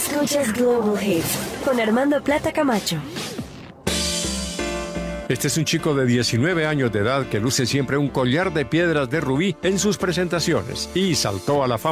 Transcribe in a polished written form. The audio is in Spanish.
Escuchas Global Hits con Armando Plata Camacho. Este es un chico de 19 años de edad que luce siempre un collar de piedras de rubí en sus presentaciones y saltó a la fama